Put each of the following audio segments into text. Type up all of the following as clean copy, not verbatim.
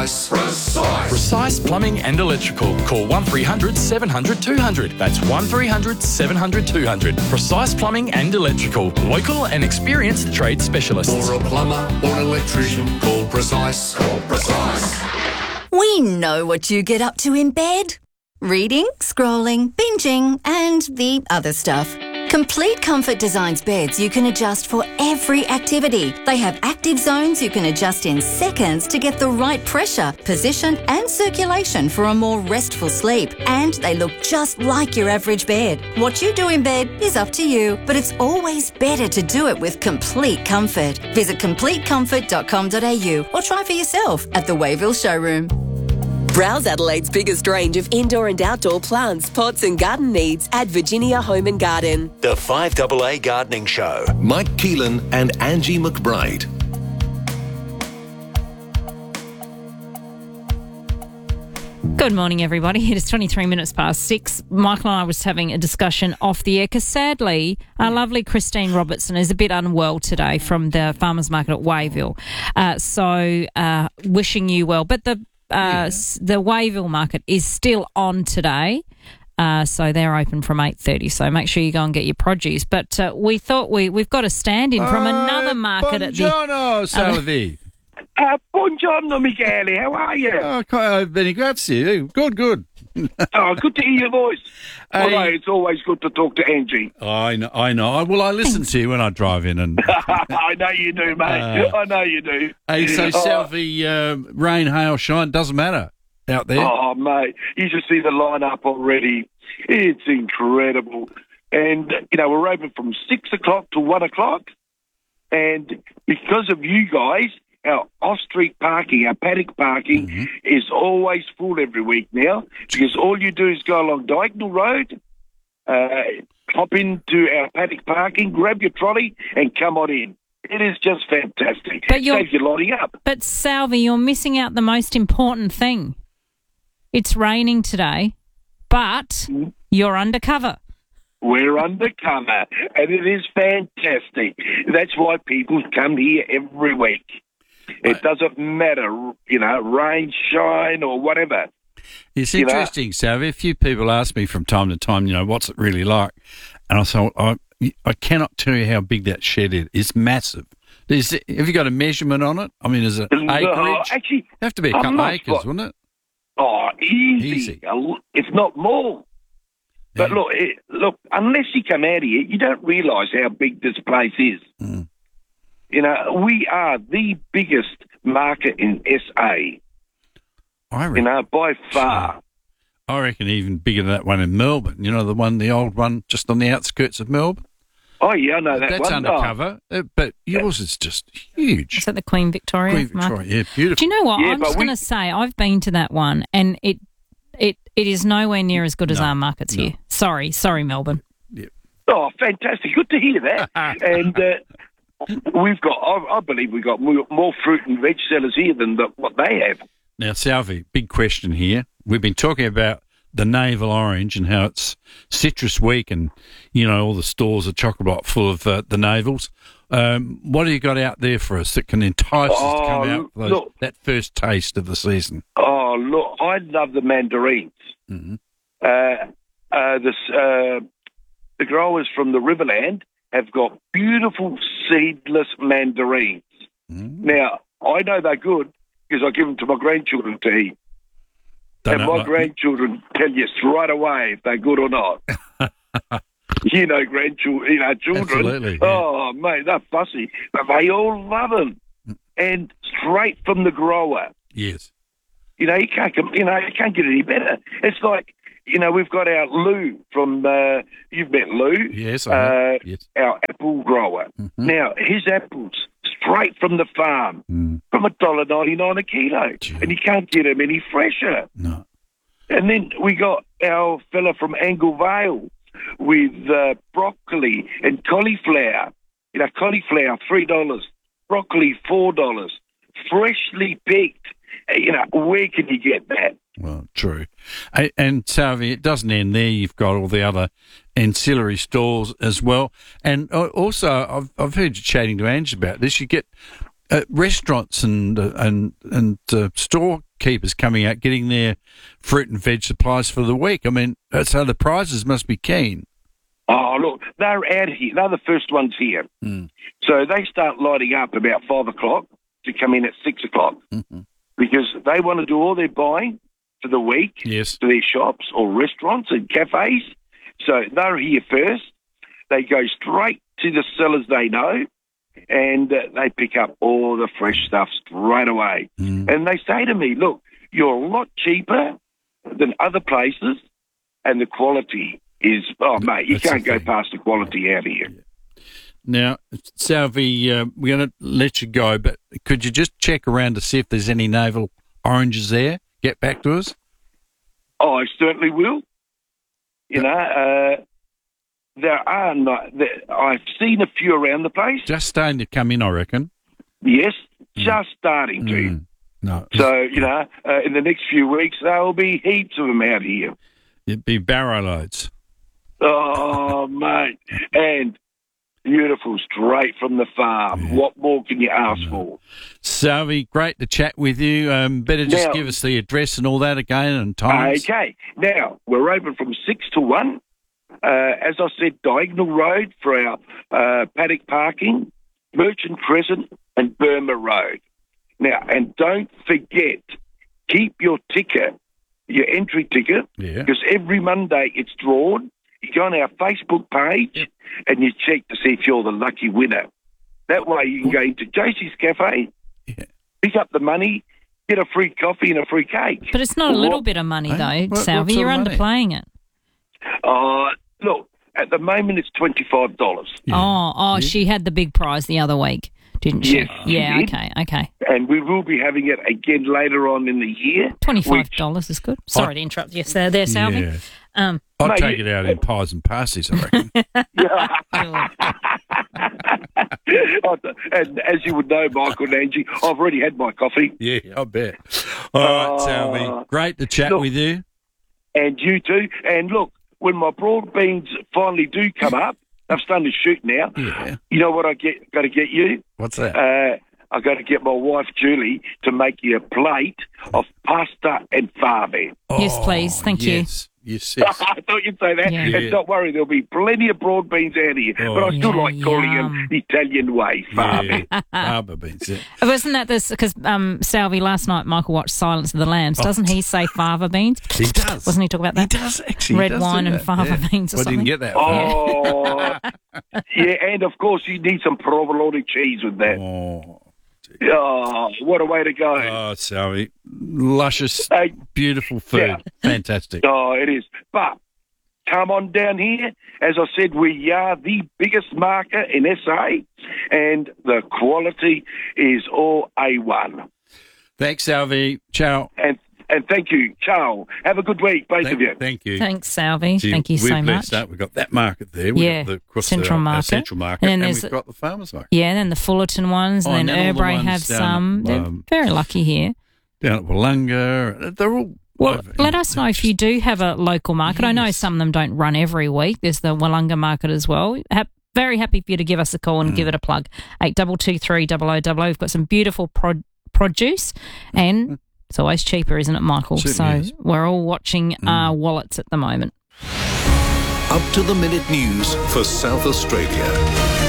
Precise Plumbing and Electrical. Call 1300 700 200. That's 1300 700 200. Precise Plumbing and Electrical. Local and experienced trade specialists. For a plumber or an electrician, call Precise. Call Precise. We know what you get up to in bed. Reading, scrolling, binging, and the other stuff. Complete Comfort designs beds you can adjust for every activity. They have active zones you can adjust in seconds to get the right pressure, position and circulation for a more restful sleep. And they look just like your average bed. What you do in bed is up to you, but it's always better to do it with Complete Comfort. Visit CompleteComfort.com.au or try for yourself at the Wayville showroom. Browse Adelaide's biggest range of indoor and outdoor plants, pots and garden needs at Virginia Home and Garden. The 5AA Gardening Show. Mike Keelan and Angie McBride. Good morning, everybody. It is 23 minutes past 6. Michael and I was having a discussion off the air because sadly, our lovely Christine Robertson is a bit unwell today from the farmers market at Wayville. So wishing you well. But the Wayville market is still on today, so they're open from 8:30. So make sure you go and get your produce. But we thought we've got a stand-in from another market at the. Buongiorno, Salvi. Buongiorno, Michele. How are you? Bene, grazie. Good. Good to hear your voice. Well, it's always good to talk to Angie. I know. Well, I listen to you when I drive in. And I know you do, mate. I know you do. Hey, so Salvi, rain, hail, shine, doesn't matter out there. Oh, mate, you should see the lineup already. It's incredible. And, we're open from 6 o'clock to 1 o'clock. And because of you guys, our off-street parking, our paddock parking, is always full every week now because all you do is go along Diagonal Road, hop into our paddock parking, grab your trolley and come on in. It is just fantastic. But saves you lighting up. But, Salvi, you're missing out the most important thing. It's raining today, but you're undercover. We're undercover, and it is fantastic. That's why people come here every week. It doesn't matter, rain, shine, or whatever. It's interesting, Salvi. A few people ask me from time to time, what's it really like? And I say, I cannot tell you how big that shed is. It's massive. Have you got a measurement on it? I mean, is it acreage? Actually, it'd have to be a couple of acres, wouldn't it? Oh, easy. If not more. But look, unless you come out here, you don't realise how big this place is. Mm. We are the biggest market in SA. I reckon, by far. I reckon even bigger than that one in Melbourne. The old one just on the outskirts of Melbourne. Oh, yeah, I know that That's one. undercover, but yours is just huge. Is that the Queen Victoria? Queen Victoria, yeah, beautiful. Do you know what? I'm just going to say, I've been to that one, and it is nowhere near as good as our markets here. Sorry, Melbourne. Yeah. Oh, fantastic. Good to hear that. And I believe we've got more fruit and veg sellers here than what they have. Now, Salvi, big question here. We've been talking about the navel orange and how it's citrus week and, all the stores are chock-a-block full of the navels. What have you got out there for us that can entice us to come out for that first taste of the season? Oh, look, I love the mandarins. Mm-hmm. The growers from the Riverland have got beautiful seedless mandarins. Mm-hmm. Now, I know they're good because I give them to my grandchildren to eat. And my grandchildren tell you straight away if they're good or not. Grandchildren, children. Absolutely, yeah. Oh, mate, they're fussy. But they all love them. And straight from the grower. Yes. You can't get any better. It's like, we've got our Lou from, you've met Lou. Yes, I have. Yes. Our apple grower. Mm-hmm. Now, his apples, straight from the farm, from $1.99 a kilo. Gee. And you can't get them any fresher. No. And then we got our fella from Angle Vale with broccoli and cauliflower. Cauliflower, $3. Broccoli, $4. Freshly picked. Where can you get that? Well, true. And Salvi, it doesn't end there. You've got all the other ancillary stores as well. And also, I've heard you chatting to Ange about this. You get restaurants and storekeepers coming out getting their fruit and veg supplies for the week. I mean, so the prizes must be keen. Oh, look, they're out here. They're the first ones here. So they start lighting up about 5 o'clock to come in at 6 o'clock because they want to do all their buying for the week to their shops or restaurants and cafes. So they're here first. They go straight to the sellers they know, and they pick up all the fresh stuff straight away. And they say to me, look, you're a lot cheaper than other places, and the quality is, oh, mate, you can't go past the quality out here. Now, Salvi, we're going to let you go, but could you just check around to see if there's any navel oranges there? Get back to us. Oh, I certainly will. You know, there are not. I've seen a few around the place. Just starting to come in, I reckon. Yes, just starting to. No. So, you know, in the next few weeks, there will be heaps of them out here. It'd be barrow loads. Oh, mate. And beautiful, straight from the farm. Yeah. What more can you ask for? Salvi, great to chat with you. Better just give us the address and all that again and times. Okay. Now, we're open from 6 to 1. As I said, Diagonal Road for our paddock parking, Merchant Crescent and Burma Road. Now, and don't forget, keep your ticket, your entry ticket, because every Monday it's drawn. You go on our Facebook page and you check to see if you're the lucky winner. That way you can go into JC's Cafe, pick up the money, get a free coffee and a free cake. But it's not a little bit of money, though, Salvi. You're underplaying it. Look, at the moment it's $25. Yeah. She had the big prize the other week, didn't she? Yes, yeah, she did. okay. And we will be having it again later on in the year. $25 is good. Sorry to interrupt you there, Salvi. Yeah. I'd take it out in pies and pasties, I reckon. And as you would know, Michael and Angie, I've already had my coffee. Yeah, I bet. All right, Salvi, great to chat with you. And you too. And look, when my broad beans finally do come up, I've started to shoot now. Yeah. You know what got to get you? What's that? I've got to get my wife, Julie, to make you a plate of pasta and fave. Yes, please. Thank you. Yes. I thought you'd say that. Yeah. And don't worry, there'll be plenty of broad beans out here. But I still like calling them the Italian way, fave. Fava beans, Wasn't that this? Because Salvi, last night, Michael watched Silence of the Lambs. Doesn't he say fava beans? He does. Wasn't he talking about that? He does, actually. Red wine and fava beans or something. I didn't get that. Yeah, and of course you need some provolone cheese with that. Oh, what a way to go. Oh, Salvi. Luscious, beautiful food. Yeah. Fantastic. Oh, it is. But come on down here. As I said, we are the biggest market in SA, and the quality is all A1. Thanks, Salvi. Ciao. And thank you. Ciao. Have a good week, both of you. Thank you. Thanks, Salvi. Thank you so much. We've got that market there. We've got the Central Market. And we've got the Farmers Market. Yeah, and then the Fullerton ones, and then Urbray have some. They're very lucky here. Down at Wollonga. They're all... Well, let us know if you do have a local market. Yes. I know some of them don't run every week. There's the Wollonga market as well. Very happy for you to give us a call and give it a plug. 8223 0000. We've got some beautiful produce and... It's always cheaper, isn't it, Michael? We're all watching our wallets at the moment. Up-to-the-minute news for South Australia.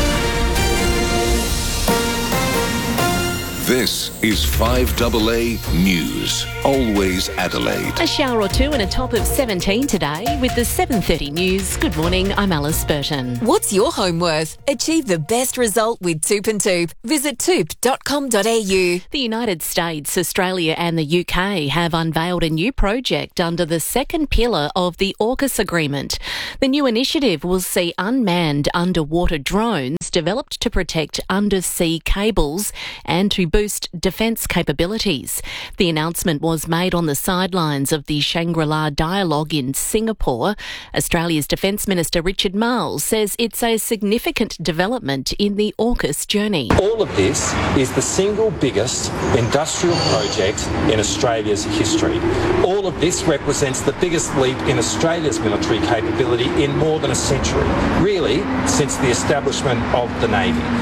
This is 5AA News. Always Adelaide. A shower or two and a top of 17 today with the 7:30 news. Good morning, I'm Alice Burton. What's your home worth? Achieve the best result with Toop and Toop. Visit toop.com.au. The United States, Australia and the UK have unveiled a new project under the second pillar of the AUKUS agreement. The new initiative will see unmanned underwater drones developed to protect undersea cables and to boost defence capabilities. The announcement was made on the sidelines of the Shangri-La Dialogue in Singapore. Australia's Defence Minister Richard Marles says it's a significant development in the AUKUS journey. All of this is the single biggest industrial project in Australia's history. All of this represents the biggest leap in Australia's military capability in more than a century, really since the establishment of the Navy.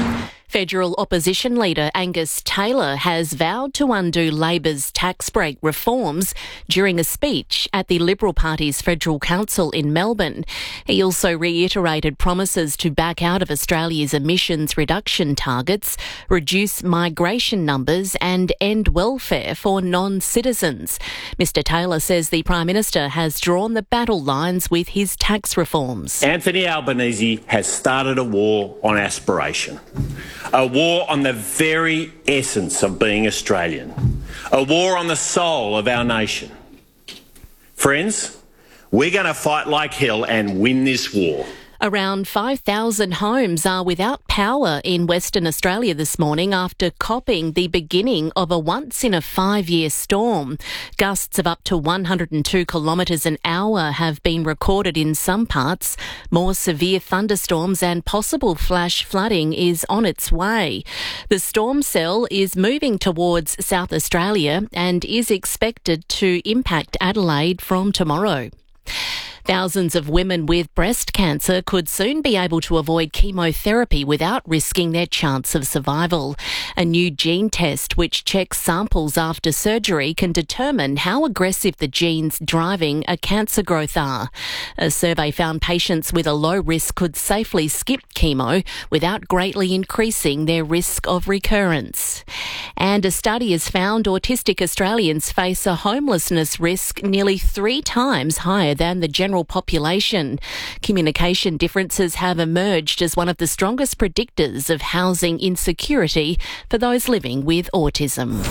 Federal opposition leader Angus Taylor has vowed to undo Labor's tax break reforms during a speech at the Liberal Party's Federal Council in Melbourne. He also reiterated promises to back out of Australia's emissions reduction targets, reduce migration numbers and end welfare for non-citizens. Mr Taylor says the Prime Minister has drawn the battle lines with his tax reforms. Anthony Albanese has started a war on aspiration. A war on the very essence of being Australian. A war on the soul of our nation. Friends, we're going to fight like hell and win this war. Around 5,000 homes are without power in Western Australia this morning after copping the beginning of a once-in-a-5-year storm. Gusts of up to 102 kilometres an hour have been recorded in some parts. More severe thunderstorms and possible flash flooding is on its way. The storm cell is moving towards South Australia and is expected to impact Adelaide from tomorrow. Thousands of women with breast cancer could soon be able to avoid chemotherapy without risking their chance of survival. A new gene test which checks samples after surgery can determine how aggressive the genes driving a cancer growth are. A survey found patients with a low risk could safely skip chemo without greatly increasing their risk of recurrence. And a study has found autistic Australians face a homelessness risk nearly 3 times higher than the general population. Communication differences have emerged as one of the strongest predictors of housing insecurity for those living with autism.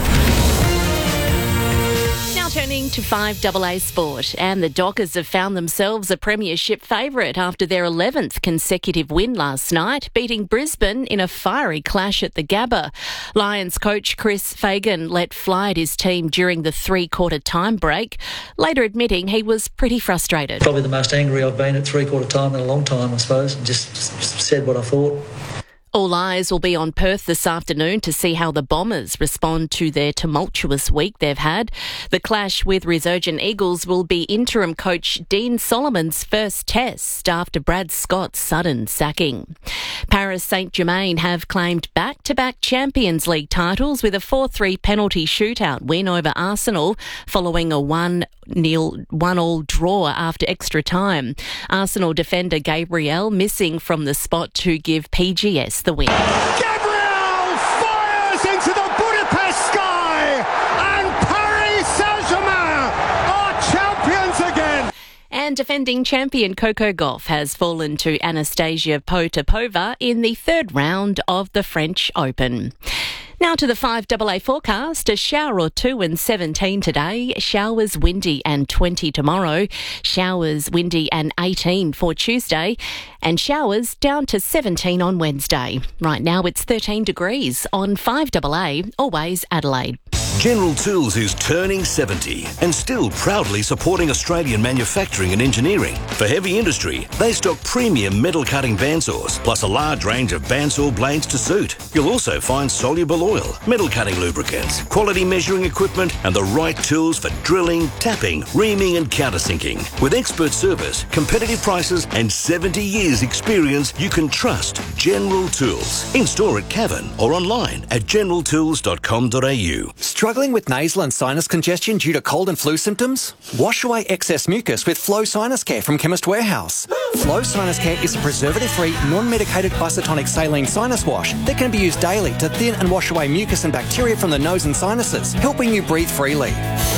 Now turning to 5AA sport, and the Dockers have found themselves a premiership favourite after their 11th consecutive win last night, beating Brisbane in a fiery clash at the Gabba. Lions coach Chris Fagan let fly at his team during the 3-quarter time break, later admitting he was pretty frustrated. Probably the most angry I've been at 3-quarter time in a long time, I suppose, and just said what I thought. All eyes will be on Perth this afternoon to see how the Bombers respond to their tumultuous week they've had. The clash with resurgent Eagles will be interim coach Dean Solomon's first test after Brad Scott's sudden sacking. Paris Saint-Germain have claimed back-to-back Champions League titles with a 4-3 penalty shootout win over Arsenal following a 1-1 draw after extra time. Arsenal defender Gabriel missing from the spot to give PGS the win. Gabriel fires into the Budapest sky, and Paris Saint-Germain are champions again. And defending champion Coco Gauff has fallen to Anastasia Potapova in the 3rd round of the French Open. Now to the 5AA forecast. A shower or 2 and 17 today. Showers, windy and 20 tomorrow. Showers, windy and 18 for Tuesday. And showers down to 17 on Wednesday. Right now it's 13 degrees on 5AA, always Adelaide. General Tools is turning 70 and still proudly supporting Australian manufacturing and engineering. For heavy industry, they stock premium metal cutting bandsaws, plus a large range of bandsaw blades to suit. You'll also find soluble oil, metal cutting lubricants, quality measuring equipment, and the right tools for drilling, tapping, reaming, and countersinking. With expert service, competitive prices, and 70 years experience, you can trust General Tools. In store at Cavan or online at generaltools.com.au. Struggling with nasal and sinus congestion due to cold and flu symptoms? Wash away excess mucus with Flow Sinus Care from Chemist Warehouse. Flow Sinus Care is a preservative-free, non-medicated isotonic saline sinus wash that can be used daily to thin and wash away mucus and bacteria from the nose and sinuses, helping you breathe freely.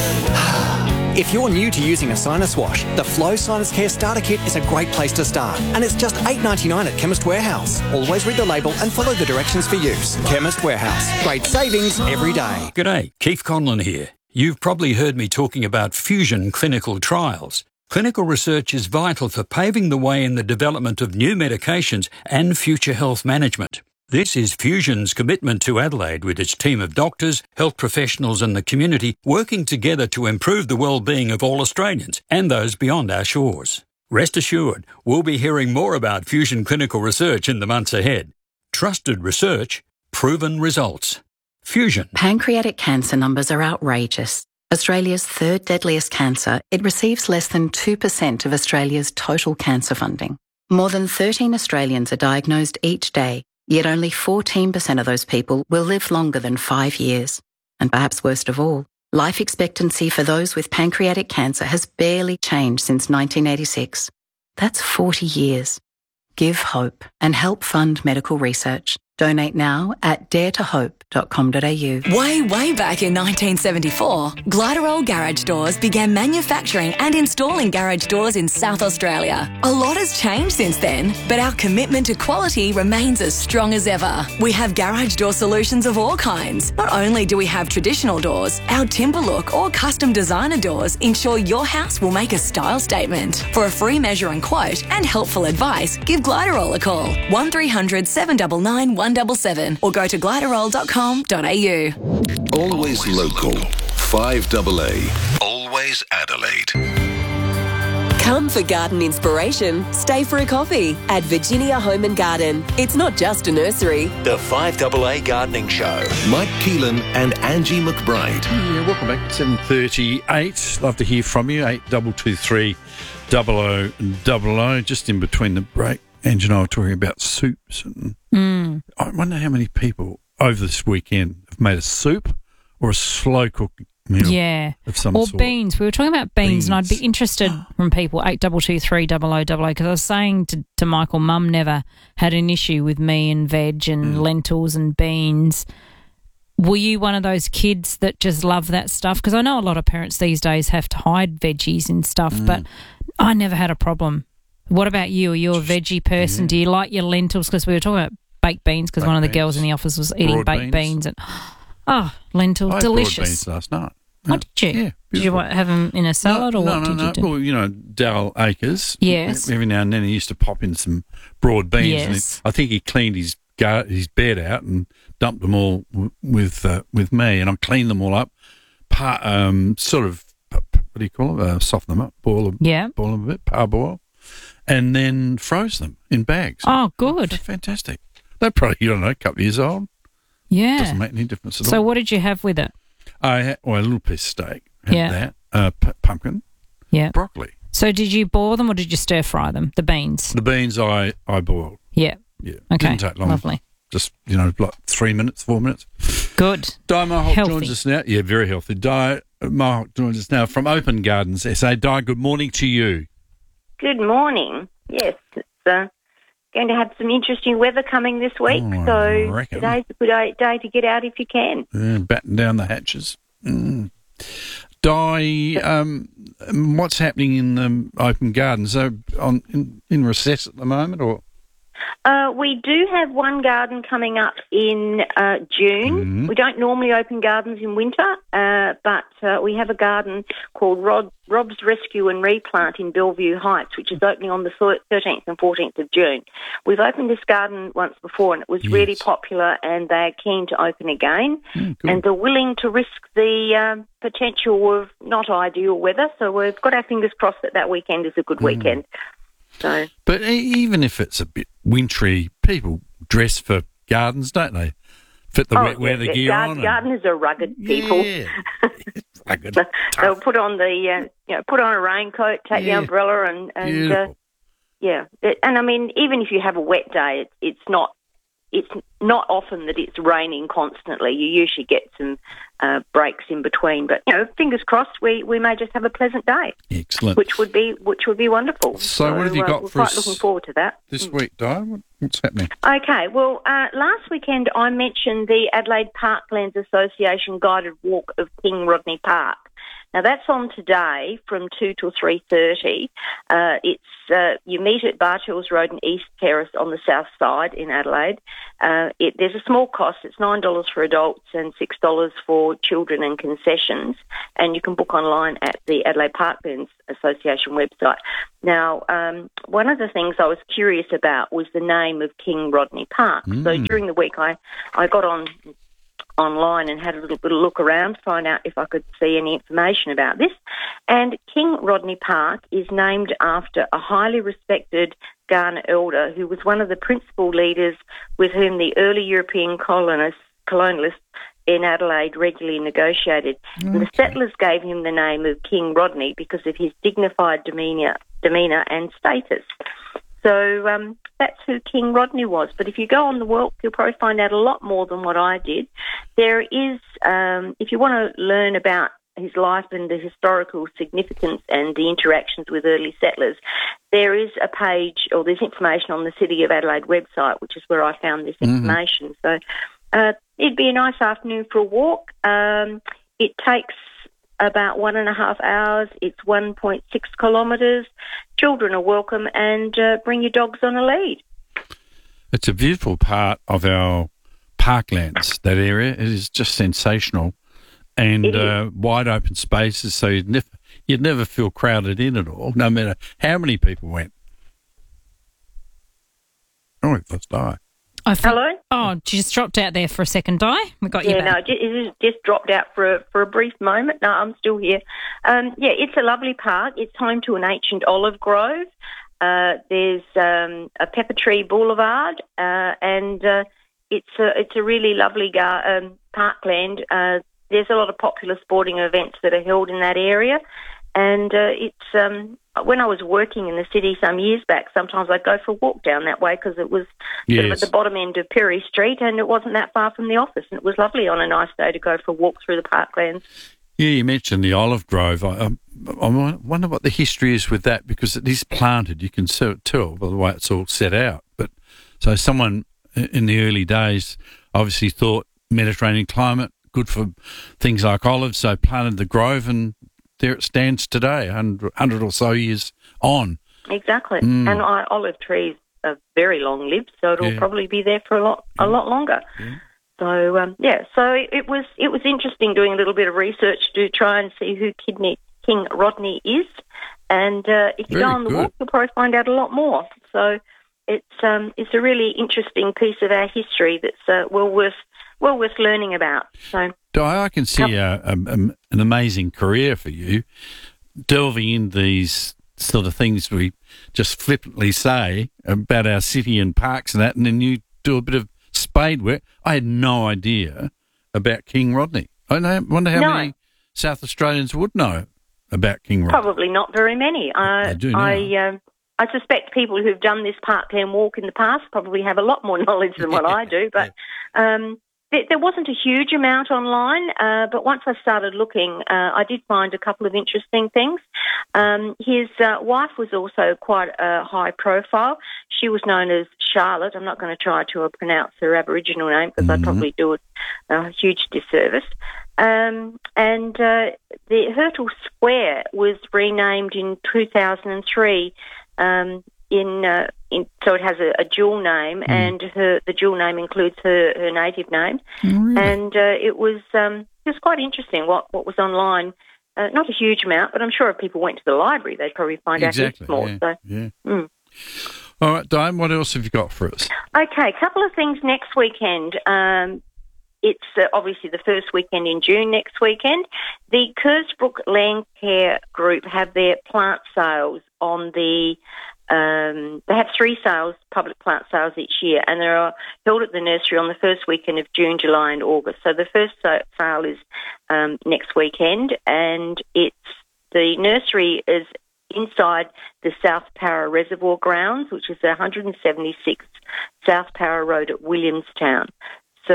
If you're new to using a sinus wash, the Flow Sinus Care Starter Kit is a great place to start, and it's just $8.99 at Chemist Warehouse. Always read the label and follow the directions for use. Chemist Warehouse. Great savings every day. G'day, Keith Conlon here. You've probably heard me talking about fusion clinical trials. Clinical research is vital for paving the way in the development of new medications and future health management. This is Fusion's commitment to Adelaide with its team of doctors, health professionals and the community working together to improve the well-being of all Australians and those beyond our shores. Rest assured, we'll be hearing more about Fusion clinical research in the months ahead. Trusted research, proven results. Fusion. Pancreatic cancer numbers are outrageous. Australia's 3rd deadliest cancer, it receives less than 2% of Australia's total cancer funding. More than 13 Australians are diagnosed each day, Yet only 14% of those people will live longer than 5 years. And perhaps worst of all, life expectancy for those with pancreatic cancer has barely changed since 1986. That's 40 years. Give hope and help fund medical research. Donate now at daretohope.com.au. Way back in 1974, Gliderol Garage Doors began manufacturing and installing garage doors in South Australia. A lot has changed since then, but our commitment to quality remains as strong as ever. We have garage door solutions of all kinds. Not only do we have traditional doors, our timber look or custom designer doors ensure your house will make a style statement. For a free measure and quote and helpful advice, give Gliderol a call. 1300 799 177 or go to gliderol.com.au. Always local. 5AA. Always Adelaide. Come for garden inspiration, stay for a coffee at Virginia Home and Garden. It's not just a nursery. The 5AA Gardening Show. Mike Keelan and Angie McBride. Yeah, welcome back. 7:38. Love to hear from you. 8223 0000. Just in between the break, Angie and I were talking about soups. And I wonder how many people over this weekend have made a soup or a slow cooked meal of some or sort. beans. We were talking about beans, and I'd be interested from people, 8223 0000, because I was saying to Michael, Mum never had an issue with me and veg and lentils and beans. Were you one of those kids that just love that stuff? Because I know a lot of parents these days have to hide veggies and stuff, but I never had a problem. What about you? Are you a veggie person? Do you like your lentils? Because we were talking about baked beans, because one of the girls in the office was eating baked beans. And lentils, I had delicious. broad beans last night. Oh, did you? Yeah. Did you have them in a salad or what did you do? Well, you know, Dal Akers. Yes. Every now and then he used to pop in some broad beans. Yes. And I think he cleaned his bed out and dumped them all with me, and I cleaned them all up. Sort of, what do you call it? Soften them up, boil them a bit, parboil, and then froze them in bags. Oh, good. They're fantastic. They're probably, I don't know, a couple of years old. Yeah. Doesn't make any difference at all. So what did you have with it? I had a little piece of steak. Had that. Pumpkin. Yeah. Broccoli. So did you boil them or did you stir fry them? The beans. The beans I boiled. Yeah. Yeah. Okay. Didn't take long. Lovely. Just, like 3 minutes, 4 minutes. Good. Di Mohawk Healthy. joins us now. Yeah, very healthy. Di Mohawk joins us now from Open Gardens SA. Di, good morning to you. Good morning. Yes, it's going to have some interesting weather coming this week, so reckon. today's a good day to get out if you can. Yeah, batten down the hatches. Di, what's happening in Open Gardens? In recess at the moment, or? We do have one garden coming up in June. We don't normally open gardens in winter, but we have a garden called Rob's Rescue and Replant in Bellevue Heights, which is opening on the 13th and 14th of June. We've opened this garden once before, and it was really popular, and they're keen to open again. And they're willing to risk the potential of not ideal weather, so we've got our fingers crossed that weekend is a good weekend. So. But even if it's a bit wintry, people dress for gardens, don't they? Fit the wet weather gear on. Gardeners are rugged people. Yeah. Rugged. They'll put on put on a raincoat, take the umbrella, and and I mean, even if you have a wet day, it's not often that it's raining constantly. You usually get some breaks in between, but fingers crossed, we may just have a pleasant day. Excellent. Which would be wonderful. So what have you got we're for quite us looking forward to that this week, Di? What's happening? Okay, well, last weekend I mentioned the Adelaide Parklands Association guided walk of King Rodney Park. Now, that's on today from 2 till 3:30. You meet at Bartels Road and East Terrace on the south side in Adelaide. There's a small cost. It's $9 for adults and $6 for children and concessions. And you can book online at the Adelaide Parklands Association website. Now, one of the things I was curious about was the name of King Rodney Park. So during the week I got online and had a little bit of look around to find out if I could see any information about this. And King Rodney Park is named after a highly respected Kaurna elder who was one of the principal leaders with whom the early European colonialists in Adelaide regularly negotiated. And the settlers gave him the name of King Rodney because of his dignified demeanour and status. So that's who King Rodney was. But if you go on the walk, you'll probably find out a lot more than what I did. There is, if you want to learn about his life and the historical significance and the interactions with early settlers, there is a page, or there's information on the City of Adelaide website, which is where I found this information. So it'd be a nice afternoon for a walk. It takes about 1.5 hours. It's 1.6 kilometres. Children are welcome, and bring your dogs on a lead. It's a beautiful part of our parklands, that area. It is just sensational. And wide open spaces, so you'd never feel crowded in at all, no matter how many people went. Oh, we've lost Di. Hello? Oh, just dropped out there for a second, Di. We got you back. No, it just dropped out for a brief moment. No, I'm still here. It's a lovely park. It's home to an ancient olive grove. There's a pepper tree boulevard, and it's a really lovely parkland. There's a lot of popular sporting events that are held in that area, and it's when I was working in the city some years back, sometimes I'd go for a walk down that way because it was sort of at the bottom end of Perry Street, and it wasn't that far from the office, and it was lovely on a nice day to go for a walk through the parklands. Yeah, you mentioned the olive grove. I wonder what the history is with that, because it is planted. You can tell by the way it's all set out. But so someone in the early days obviously thought Mediterranean climate, good for things like olives, so planted the grove, and there it stands today, 100 or so years on. Exactly. And olive trees are very long-lived, so it'll probably be there for a lot longer. Yeah. So, so it was interesting doing a little bit of research to try and see who King Rodney is, and if you go on the walk, you'll probably find out a lot more. So it's a really interesting piece of our history that's well worth learning about. So, I can see an amazing career for you, delving in these sort of things we just flippantly say about our city and parks and that, and then you do a bit of spade work. I had no idea about King Rodney. I wonder how many South Australians would know about King Rodney. Probably not very many. I do know. I suspect people who've done this parkland walk in the past probably have a lot more knowledge than what I do, but there wasn't a huge amount online, but once I started looking, I did find a couple of interesting things. His wife was also quite a high profile. She was known as Charlotte. I'm not going to try to pronounce her Aboriginal name because I'd probably do it a huge disservice. And the Hurtle Square was renamed in 2003 so it has a dual name, and the dual name includes her native name. Really? And it was quite interesting what was online. Not a huge amount, but I'm sure if people went to the library, they'd probably find out heaps more. All right, Diane, what else have you got for us? Okay, a couple of things next weekend. It's obviously the first weekend in June next weekend. The Kersbrook Land Care Group have their plant sales on the they have 3 sales, public plant sales each year, and they are held at the nursery on the first weekend of June, July and August. So the first sale is next weekend, and the nursery is inside the South Para Reservoir grounds, which is 176 South Para Road at Williamstown. So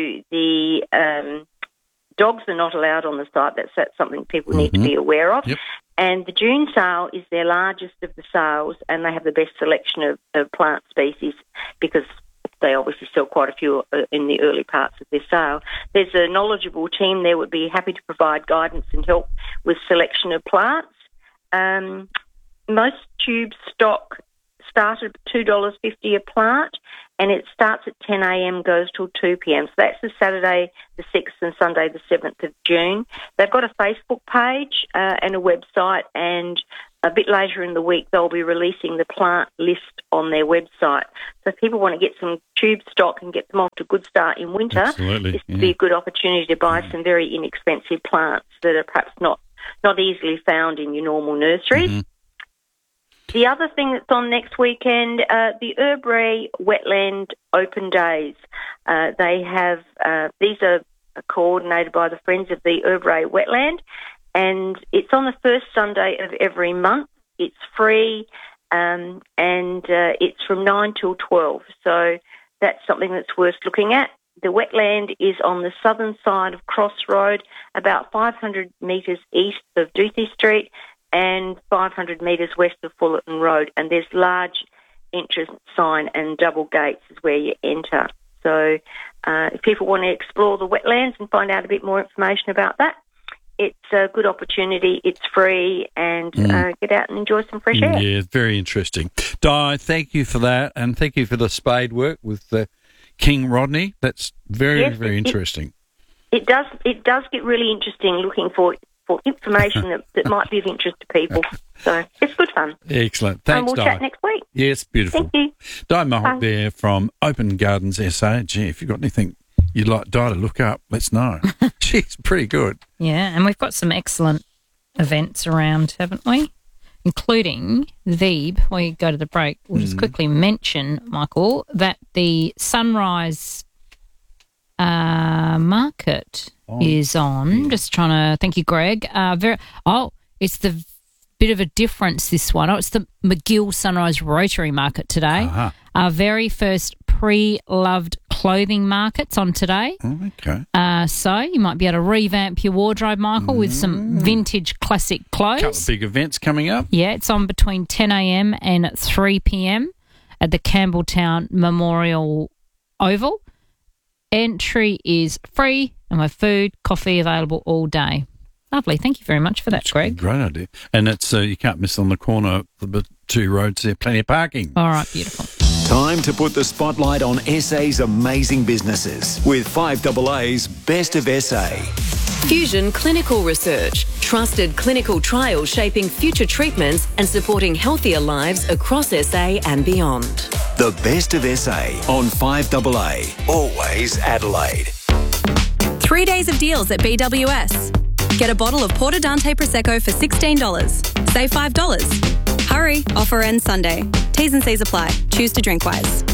the dogs are not allowed on the site. That's something people need to be aware of. Yep. And the June sale is their largest of the sales, and they have the best selection of plant species because they obviously sell quite a few in the early parts of their sale. There's a knowledgeable team there would be happy to provide guidance and help with selection of plants. Most tube stock start at $2.50 a plant, and it starts at 10 a.m, goes till 2 p.m. So that's the Saturday the 6th and Sunday the 7th of June. They've got a Facebook page and a website, and a bit later in the week they'll be releasing the plant list on their website. So if people want to get some tube stock and get them off to a good start in winter, this would be a good opportunity to buy some very inexpensive plants that are perhaps not easily found in your normal nurseries. The other thing that's on next weekend, the Erbray Wetland Open Days. They have these are coordinated by the Friends of the Erbray Wetland, and it's on the first Sunday of every month. It's free. and it's from 9 till 12. So that's something that's worth looking at. The wetland is on the southern side of Cross Road, about 500 metres east of Duthie Street and 500 metres west of Fullerton Road. And there's large entrance sign and double gates is where you enter. So if people want to explore the wetlands and find out a bit more information about that, it's a good opportunity. It's free, and get out and enjoy some fresh air. Yeah, very interesting. Di, thank you for that, and thank you for the spade work with King Rodney. That's very interesting. It does get really interesting looking for information that might be of interest to people. So it's good fun. Excellent. Thanks, and we'll Di. chat next week. Yes, beautiful. Thank you. Di Mahonk there from Open Gardens SA. Gee, if you've got anything you'd like Di to look up, let's know. She's pretty good. Yeah, and we've got some excellent events around, haven't we? Including before you go to the break, we'll just quickly mention, Michael, that the Sunrise Market is on. Just trying to, thank you, Greg. It's the bit of a difference, this one. It's the McGill Sunrise Rotary Market today. Uh-huh. Our very first pre-loved clothing market's on today. Okay. So you might be able to revamp your wardrobe, Michael, with some vintage classic clothes. Couple of big events coming up. Yeah, it's on between 10 a.m. and 3 p.m. at the Campbelltown Memorial Oval. Entry is free, and with food, coffee available all day. Lovely. Thank you very much for that, Greg. Great idea. And it's you can't miss on the corner of the two roads there, plenty of parking. All right, beautiful. Time to put the spotlight on SA's amazing businesses with 5AA's Best of SA. Fusion Clinical Research, trusted clinical trials shaping future treatments and supporting healthier lives across SA and beyond. The Best of SA on 5AA, always Adelaide. 3 days of deals at BWS. Get a bottle of Porto Dante Prosecco for $16. Save $5. Hurry, offer ends Sunday. T's and C's apply. Choose to drink wise.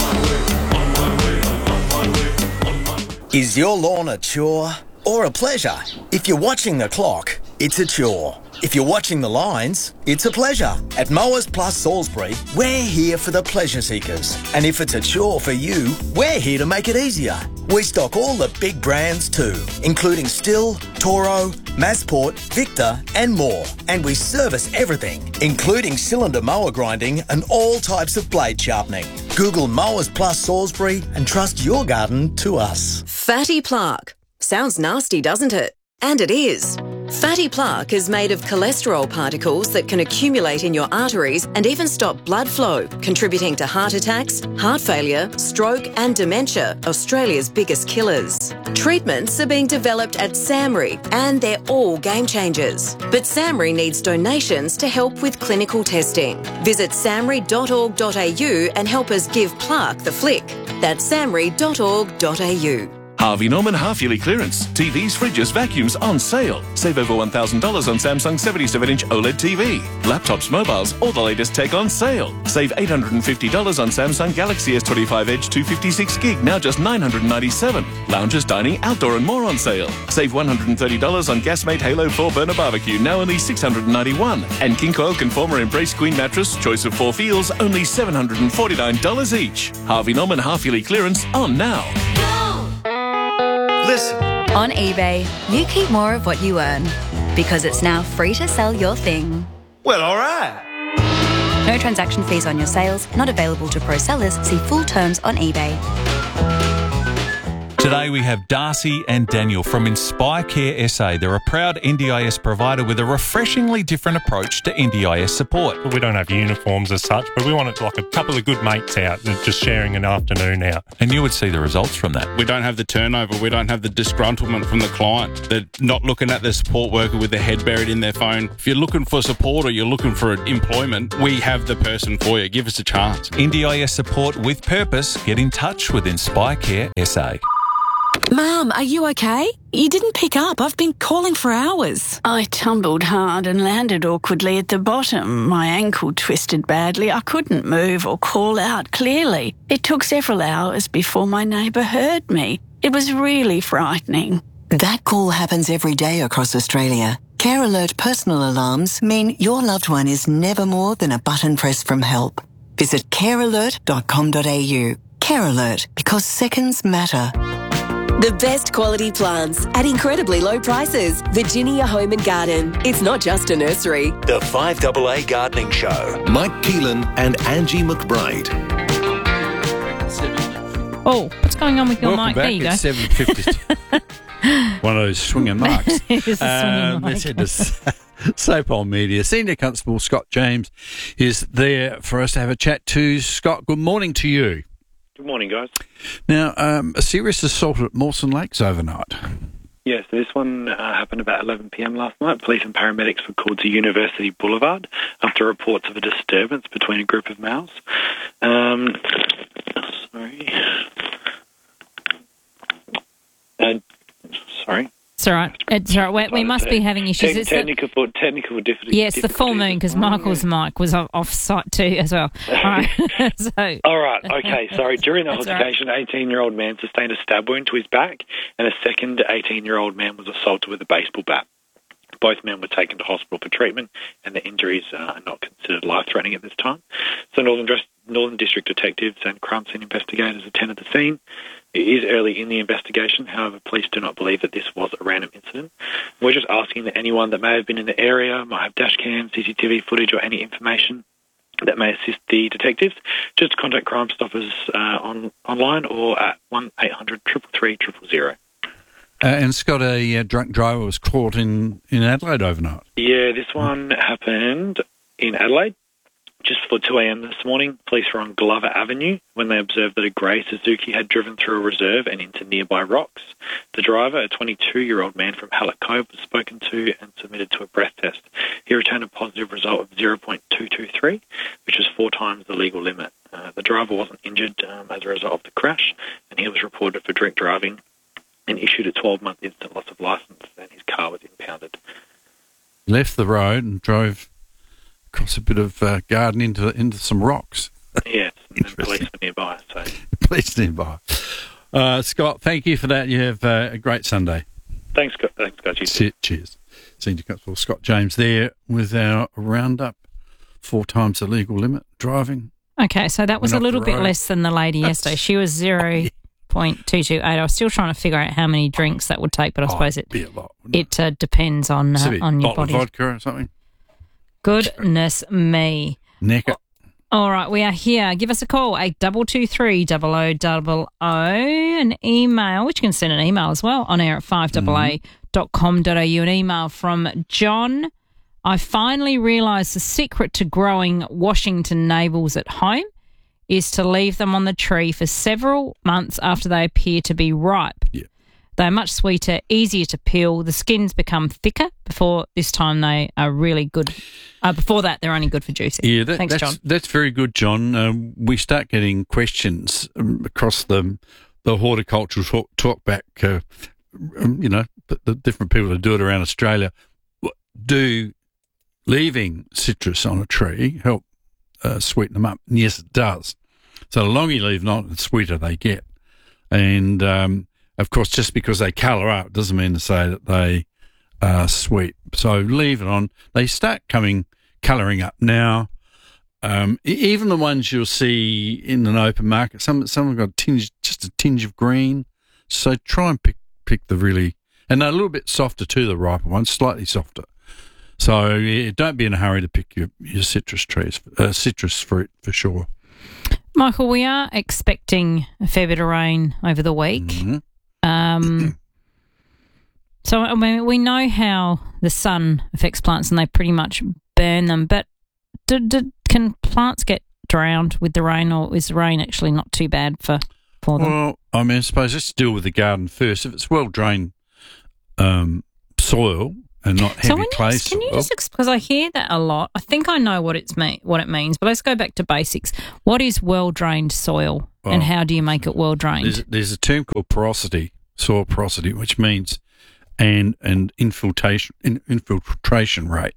Is your lawn a chore or a pleasure? If you're watching the clock, it's a chore. If you're watching the lines, it's a pleasure. At Mowers Plus Salisbury, we're here for the pleasure seekers. And if it's a chore for you, we're here to make it easier. We stock all the big brands too, including Still, Toro, Massport, Victor and more. And we service everything, including cylinder mower grinding and all types of blade sharpening. Google Mowers Plus Salisbury and trust your garden to us. Fatty plaque. Sounds nasty, doesn't it? And it is. Fatty plaque is made of cholesterol particles that can accumulate in your arteries and even stop blood flow, contributing to heart attacks, heart failure, stroke and dementia, Australia's biggest killers. Treatments are being developed at SAMRI and they're all game changers. But SAMRI needs donations to help with clinical testing. Visit samri.org.au and help us give plaque the flick. That's samri.org.au. Harvey Norman half-yearly clearance. TVs, fridges, vacuums on sale. Save over $1,000 on Samsung 77-inch OLED TV. Laptops, mobiles, all the latest tech on sale. Save $850 on Samsung Galaxy S25 Edge 256GB, now just $997. Lounges, dining, outdoor and more on sale. Save $130 on Gasmate Halo 4-burner barbecue, now only $691. And King Coil Conformer Embrace Queen mattress, choice of 4 feels, only $749 each. Harvey Norman half-yearly clearance on now. Listen. On eBay, you keep more of what you earn because it's now free to sell your thing. Well, all right. No transaction fees on your sales, not available to pro sellers. See full terms on eBay. Today we have Darcy and Daniel from Inspire Care SA. They're a proud NDIS provider with a refreshingly different approach to NDIS support. We don't have uniforms as such, but we want it like a couple of good mates out, just sharing an afternoon out. And you would see the results from that. We don't have the turnover. We don't have the disgruntlement from the client. They're not looking at the support worker with their head buried in their phone. If you're looking for support or you're looking for employment, we have the person for you. Give us a chance. NDIS support with purpose. Get in touch with Inspire Care SA. Mum, are you okay? You didn't pick up. I've been calling for hours. I tumbled hard and landed awkwardly at the bottom. My ankle twisted badly. I couldn't move or call out clearly. It took several hours before my neighbour heard me. It was really frightening. That call happens every day across Australia. Care Alert personal alarms mean your loved one is never more than a button press from help. Visit carealert.com.au. Care Alert, because seconds matter. The best quality plants at incredibly low prices. Virginia Home and Garden. It's not just a nursery. The 5AA Gardening Show. Mike Keelan and Angie McBride. Oh, what's going on with your Welcome mic? back. There you go. It's 7:50. One of those swinging marks. It is a swinging mic. Let's head to SoapOld Media. Senior Constable Scott James is there for us to have a chat to. Scott, good morning to you. Good morning, guys. Now, a serious assault at Mawson Lakes overnight. Yes, this one happened about 11 p.m. last night. Police and paramedics were called to University Boulevard after reports of a disturbance between a group of males. Sorry. It's all right. It's all right. We must be having issues. It's technical difficulties. Yes, the full moon, because Michael's mic was off site too as well. All right. All right. Okay. Sorry. During the altercation, an 18-year-old man sustained a stab wound to his back, and a second 18-year-old man was assaulted with a baseball bat. Both men were taken to hospital for treatment, and the injuries are not considered life-threatening at this time. So Northern District detectives and crime scene investigators attended the scene. It is early in the investigation. However, police do not believe that this was a random incident. We're just asking that anyone that may have been in the area, might have dash cam, CCTV footage, or any information that may assist the detectives, just contact Crime Stoppers online or at 1-800-333-000. And Scott, a drunk driver was caught in Adelaide overnight. Yeah, this one happened in Adelaide. Just before 2 a.m. this morning, police were on Glover Avenue when they observed that a grey Suzuki had driven through a reserve and into nearby rocks. The driver, a 22-year-old man from Hallett Cove, was spoken to and submitted to a breath test. He returned a positive result of 0.223, which is 4 times the legal limit. The driver wasn't injured as a result of the crash, and he was reported for drink driving and issued a 12-month instant loss of licence, and his car was impounded. He left the road and drove across a bit of garden into some rocks. Yes, and police were nearby. So. Police nearby. Scott, thank you for that. You have a great Sunday. Thanks, Scott. Cheers. Senior Constable Scott James there with our roundup. 4 times the legal limit driving. Okay, so that was a little bit less than the lady yesterday. She was 0.228. I was still trying to figure out how many drinks that would take, but I suppose it be a lot, it depends on your body. Vodka or something. Goodness me. Neck it. All right, we are here. Give us a call, 8223 0000, an email, which you can send an email as well, on air at 5AA.com.au. An email from John. I finally realised the secret to growing Washington navels at home is to leave them on the tree for several months after they appear to be ripe. Yeah. They're much sweeter, easier to peel. The skins become thicker. Before this time, they are really good. Before that, they're only good for juicing. Yeah, Thanks, John. That's very good, John. We start getting questions across the horticultural talkback, the different people that do it around Australia. Do leaving citrus on a tree help sweeten them up? And yes, it does. So the longer you leave them on, the sweeter they get. And of course, just because they colour up doesn't mean to say that they are sweet. So leave it on. They start colouring up now. Even the ones you'll see in an open market, some have got just a tinge of green. So try and pick the really, and they're a little bit softer too, the riper ones, slightly softer. So yeah, don't be in a hurry to pick your citrus fruit for sure. Michael, we are expecting a fair bit of rain over the week. Mm-hmm. So I mean, we know how the sun affects plants and they pretty much burn them, but can plants get drowned with the rain, or is the rain actually not too bad for them? Well, I mean, I suppose let's deal with the garden first. If it's well-drained soil and not heavy clay soil. Can you just, because I hear that a lot. I think I know what it means, but let's go back to basics. What is well-drained soil, and how do you make it well-drained? There's a term called porosity, soil porosity, which means and infiltration rate.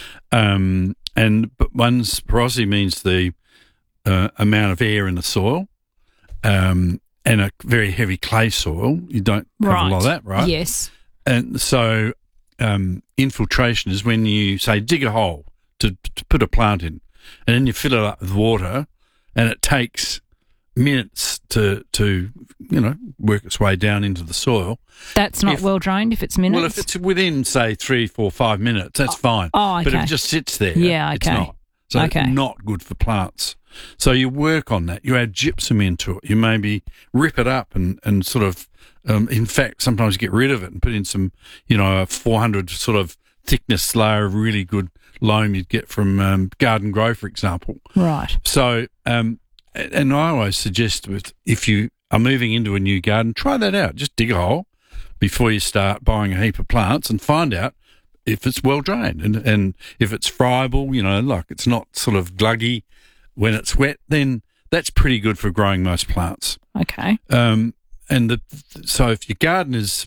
But one's porosity means the amount of air in the soil, and a very heavy clay soil. You don't have a lot of that, right? Yes. And so infiltration is when you, say, dig a hole to put a plant in, and then you fill it up with water, and it takes minutes to work its way down into the soil. That's not well drained if it's minutes? Well, if it's within, say, 3, 4, 5 minutes, that's fine. Oh, okay. But if it just sits there, it's not. So it's not good for plants. So you work on that. You add gypsum into it. You maybe rip it up and sort of, in fact, sometimes get rid of it and put in some, a 400 sort of thickness layer of really good loam you'd get from Garden Grow, for example. Right. So, and I always suggest if you are moving into a new garden, try that out. Just dig a hole before you start buying a heap of plants and find out if it's well drained and if it's friable, like it's not sort of gluggy when it's wet, then that's pretty good for growing most plants. Okay. So if your garden is,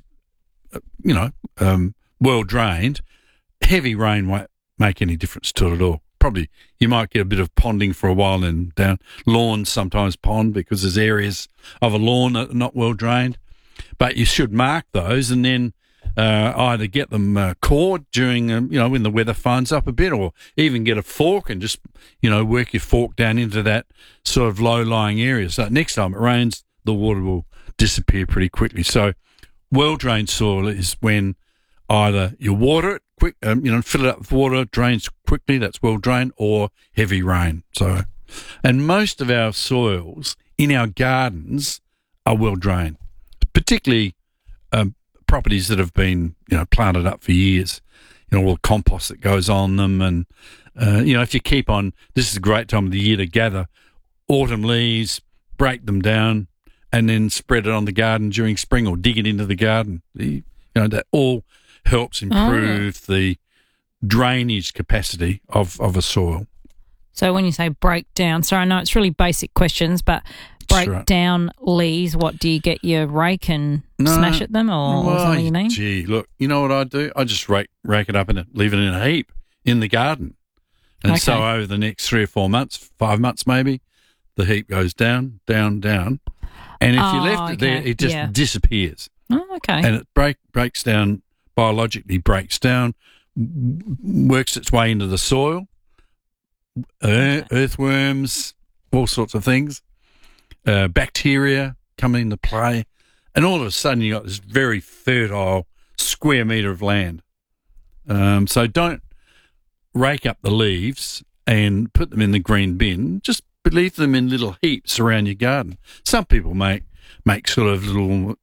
well drained, heavy rain won't make any difference to it at all. Probably you might get a bit of ponding for a while and down. Lawns sometimes pond because there's areas of a lawn that are not well drained. But you should mark those and then either get them cored during, when the weather fines up a bit, or even get a fork and just, work your fork down into that sort of low-lying area. So next time it rains, the water will disappear pretty quickly. So well-drained soil is when either you water it quick, fill it up with water, drains quickly, that's well-drained, or heavy rain. So, and most of our soils in our gardens are well-drained, particularly properties that have been, planted up for years, all the compost that goes on them. And, if you keep on, this is a great time of the year to gather autumn leaves, break them down, and then spread it on the garden during spring or dig it into the garden. That all helps improve the drainage capacity of a soil. So when you say break down, so I know it's really basic questions, but break down leaves, what do you get your rake and smash at them, or something you mean? Gee, look, you know what I do? I just rake it up and leave it in a heap in the garden. And so over the next 3 or 4 months, 5 months maybe, the heap goes down, down, down. And if you left it there, it just disappears. Oh, okay. And it breaks down, biologically breaks down, works its way into the soil, earthworms, all sorts of things, bacteria come into play, and all of a sudden you've got this very fertile square metre of land. So don't rake up the leaves and put them in the green bin. Just leave them in little heaps around your garden. Some people make sort of little,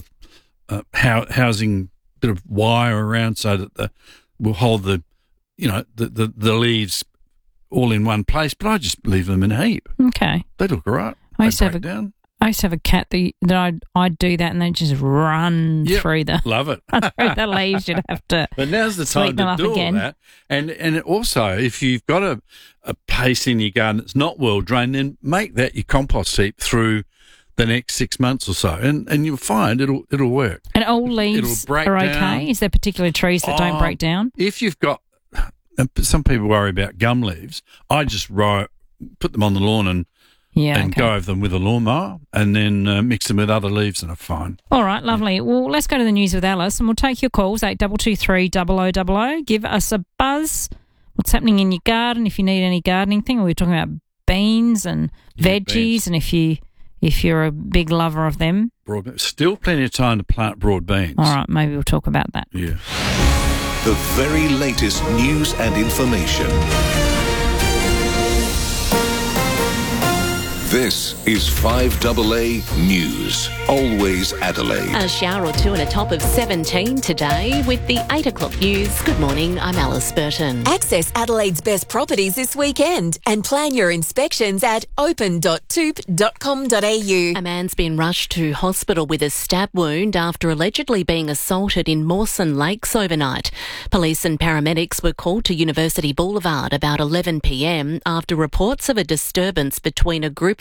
housing bit of wire around so that will hold the leaves all in one place, but I just leave them in a heap. Okay. They look all right. I used to have a cat that I'd do that and then just run through the love it through the leaves. You'd have to. But now's the time to do all that. And it also, if you've got a place in your garden that's not well drained, then make that your compost heap through the next 6 months or so, and you'll find it'll work. And all leaves are okay? Down. Is there particular trees that don't break down? If you've got, some people worry about gum leaves. I just put them on the lawn and go over them with a lawnmower, and then mix them with other leaves, and are fine. All right, lovely. Well, let's go to the news with Alice, and we'll take your calls 8223 0000. Give us a buzz. What's happening in your garden? If you need any gardening thing, we were talking about beans and veggies, and if you're a big lover of them. Still plenty of time to plant broad beans. All right, maybe we'll talk about that. Yeah. The very latest news and information. This is 5AA News. Always Adelaide. A shower or two and a top of 17 today with the 8 o'clock news. Good morning, I'm Alice Burton. Access Adelaide's best properties this weekend and plan your inspections at open.toop.com.au. A man's been rushed to hospital with a stab wound after allegedly being assaulted in Mawson Lakes overnight. Police and paramedics were called to University Boulevard about 11 p.m. after reports of a disturbance between a group of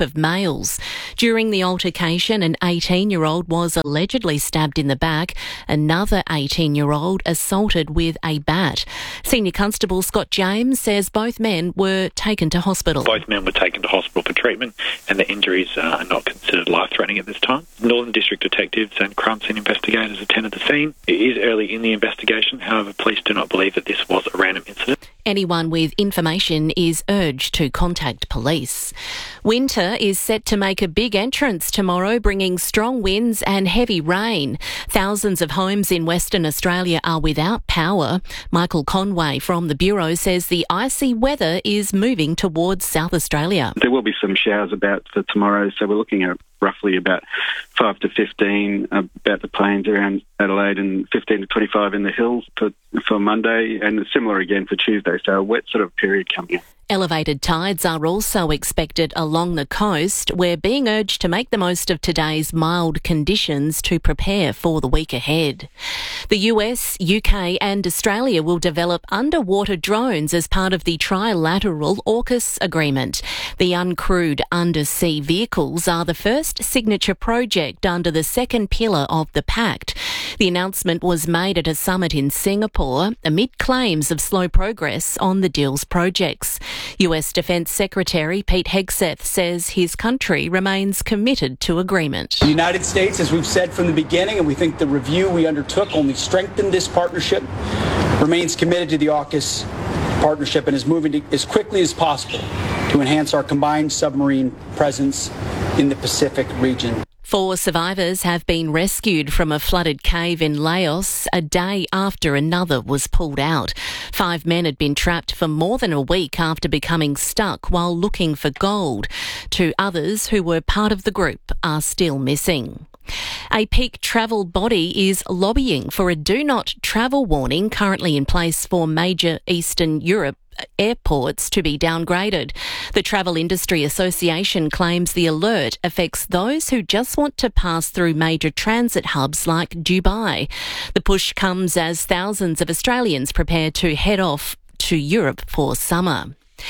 of males. During the altercation, an 18-year-old was allegedly stabbed in the back. Another 18-year-old assaulted with a bat. Senior Constable Scott James says both men were taken to hospital. Both men were taken to hospital for treatment and the injuries are not considered life-threatening at this time. Northern District detectives and crime scene investigators attended the scene. It is early in the investigation, however, police do not believe that this was a random incident. Anyone with information is urged to contact police. Winter is set to make a big entrance tomorrow, bringing strong winds and heavy rain. Thousands of homes in Western Australia are without power. Michael Conway from the Bureau says the icy weather is moving towards South Australia. There will be some showers about for tomorrow, so we're looking at roughly about 5 to 15 about the plains around Adelaide and 15 to 25 in the hills for Monday, and similar again for Tuesday, so a wet sort of period coming up. Elevated tides are also expected along the coast. We're being urged to make the most of today's mild conditions to prepare for the week ahead. The US, UK and Australia will develop underwater drones as part of the trilateral AUKUS agreement. The uncrewed undersea vehicles are the first signature project under the second pillar of the pact. The announcement was made at a summit in Singapore amid claims of slow progress on the deal's projects. US Defence Secretary Pete Hegseth says his country remains committed to agreement. The United States, as we've said from the beginning, and we think the review we undertook only strengthened this partnership, remains committed to the AUKUS partnership and is moving as quickly as possible to enhance our combined submarine presence in the Pacific region. 4 survivors have been rescued from a flooded cave in Laos a day after another was pulled out. 5 men had been trapped for more than a week after becoming stuck while looking for gold. 2 others who were part of the group are still missing. A peak travel body is lobbying for a do not travel warning currently in place for major Eastern Europe airports to be downgraded. The Travel Industry Association claims the alert affects those who just want to pass through major transit hubs like Dubai. The push comes as thousands of Australians prepare to head off to Europe for summer.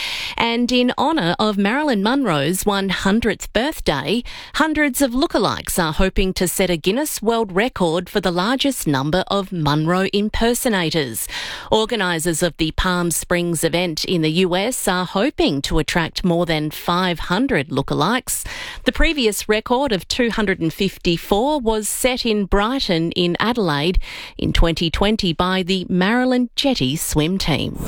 And in honour of Marilyn Monroe's 100th birthday, hundreds of lookalikes are hoping to set a Guinness World Record for the largest number of Monroe impersonators. Organisers of the Palm Springs event in the US are hoping to attract more than 500 lookalikes. The previous record of 254 was set in Brighton in Adelaide in 2020 by the Marilyn Jetty swim team.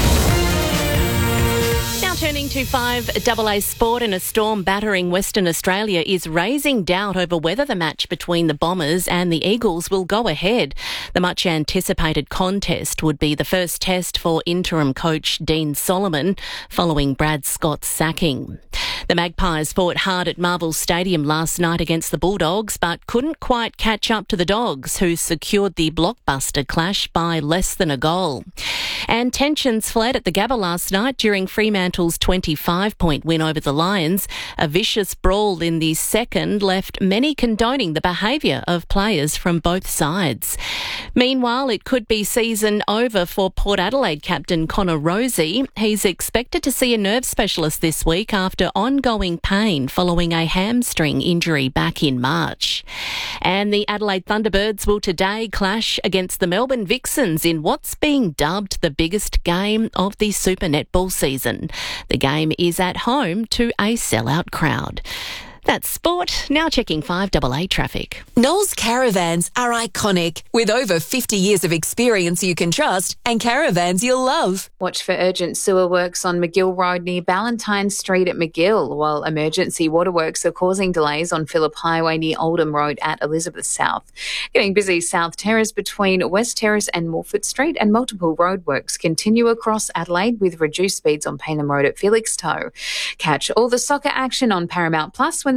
Turning to 5AA sport, and a storm battering Western Australia is raising doubt over whether the match between the Bombers and the Eagles will go ahead. The much anticipated contest would be the first test for interim coach Dean Solomon following Brad Scott's sacking. The Magpies fought hard at Marvel Stadium last night against the Bulldogs, but couldn't quite catch up to the Dogs, who secured the blockbuster clash by less than a goal. And tensions fled at the Gabba last night during Fremantle's 25-point win over the Lions. A vicious brawl in the second left many condoning the behaviour of players from both sides. Meanwhile, it could be season over for Port Adelaide captain Connor Rozee. He's expected to see a nerve specialist this week after ongoing pain following a hamstring injury back in March. And the Adelaide Thunderbirds will today clash against the Melbourne Vixens in what's being dubbed the biggest game of the Super Netball season. The game is at home to a sellout crowd. That's sport. Now checking 5AA traffic. Knowles Caravans are iconic, with over 50 years of experience you can trust and caravans you'll love. Watch for urgent sewer works on McGill Road near Ballantyne Street at McGill, while emergency waterworks are causing delays on Phillip Highway near Oldham Road at Elizabeth South. Getting busy South Terrace between West Terrace and Morford Street, and multiple roadworks continue across Adelaide with reduced speeds on Payneham Road at Felixstowe. Catch all the soccer action on Paramount Plus when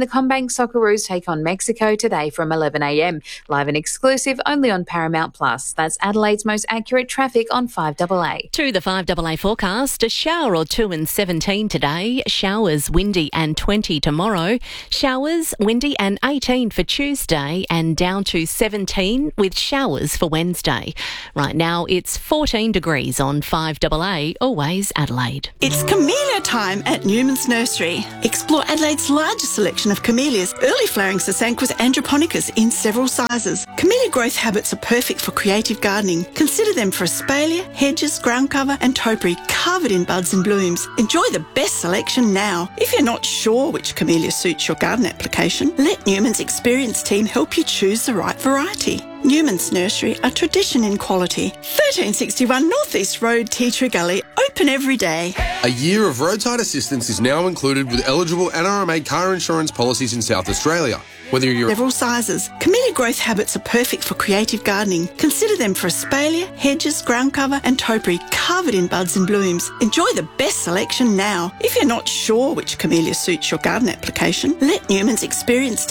And the Combank Socceroos take on Mexico today from 11 a.m. Live and exclusive only on Paramount Plus. That's Adelaide's most accurate traffic on 5AA. To the 5AA forecast, a shower or two and 17 today, showers windy and 20 tomorrow, showers windy and 18 for Tuesday and down to 17 with showers for Wednesday. Right now it's 14 degrees on 5AA, always Adelaide. It's camellia time at Newman's Nursery. Explore Adelaide's largest selection of camellias, early flowering Sasanquas androponicas in several sizes. Camellia growth habits are perfect for creative gardening. Consider them for espalier, hedges, ground cover and topiary covered in buds and blooms. Enjoy the best selection now. If you're not sure which camellia suits your garden application, let Newman's experienced team help you choose the right variety. Newman's Nursery, a tradition in quality. 1361 North East Road, Tea Tree Gully, open every day. A year of roadside assistance is now included with eligible NRMA car insurance policies in South Australia. Whether you're several sizes, camellia growth habits are perfect for creative gardening. Consider them for espalier, hedges, ground cover and topiary covered in buds and blooms. Enjoy the best selection now. If you're not sure which camellia suits your garden application, let Newman's experienced